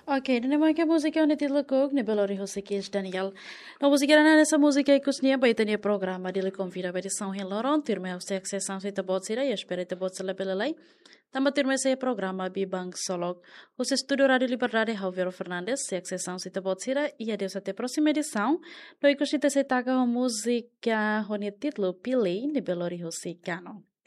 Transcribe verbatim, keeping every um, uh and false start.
Ok, dan naman que a música onde tilo kog ne belori hosekis Daniel. Na música na essa música e kusnia bai tania programa dele convida para São Hilaron, tirme ao sexo sessão se tabot sira e espera tabot sela belalai. Tama tirme esse programa Bibang Solog. Os estúdio Rádio Liberdade Javier Fernandes, sexo sessão se tabot sira e adeus até a próxima edição. No icusita se taga a música onde tilo Pilei ne belori hosekano.